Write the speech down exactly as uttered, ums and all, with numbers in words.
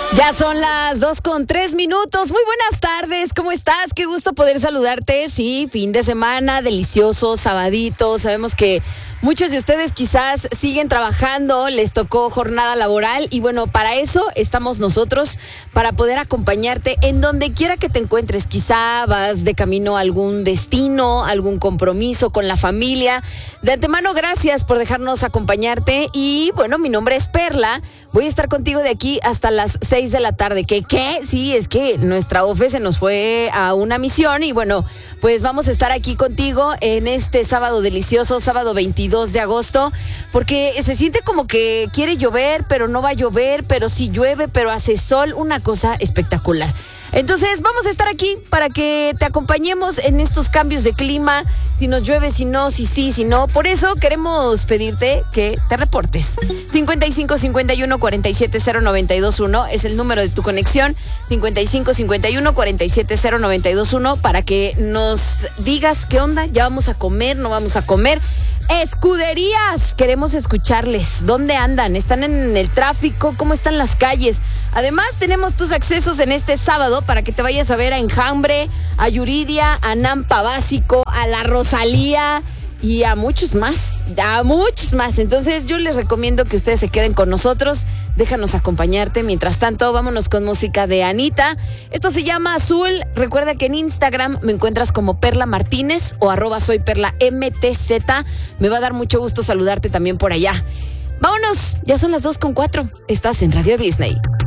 Ya son las dos con tres minutos. Muy buenas tardes, ¿cómo estás? Qué gusto poder saludarte. Sí, fin de semana, delicioso, sabadito. Sabemos que muchos de ustedes quizás siguen trabajando, les tocó jornada laboral y bueno, para eso estamos nosotros, para poder acompañarte en donde quiera que te encuentres. Quizá vas de camino a algún destino, algún compromiso con la familia. De antemano, gracias por dejarnos acompañarte y bueno, mi nombre es Perla. Voy a estar contigo de aquí hasta las seis de la tarde. ¿Qué? ¿Qué? Sí, es que nuestra O F E se nos fue a una misión y bueno, pues vamos a estar aquí contigo en este sábado delicioso, sábado veintidós de agosto, porque se siente como que quiere llover, pero no va a llover, pero sí llueve, pero hace sol, una cosa espectacular. Entonces vamos a estar aquí para que te acompañemos en estos cambios de clima, si nos llueve, si no, si sí, si no. Por eso queremos pedirte que te reportes. cincuenta y cinco cincuenta y uno cuarenta y siete cero noventa y dos uno es el número de tu conexión. cincuenta y cinco cincuenta y uno cuarenta y siete cero noventa y dos uno para que nos digas qué onda, ya vamos a comer, no vamos a comer. Escuderías, queremos escucharles. ¿Dónde andan? ¿Están en el tráfico? ¿Cómo están las calles? Además, tenemos tus accesos en este sábado para que te vayas a ver a Enjambre, a Yuridia, a Nampa Básico, a La Rosalía y a muchos más, a muchos más. Entonces yo les recomiendo que ustedes se queden con nosotros, déjanos acompañarte. Mientras tanto, vámonos con música de Anita. Esto se llama Azul. Recuerda que en Instagram me encuentras como Perla Martínez o arroba soy Perla M T Z. Me va a dar mucho gusto saludarte también por allá. Vámonos, ya son las dos con cuatro. Estás en Radio Disney.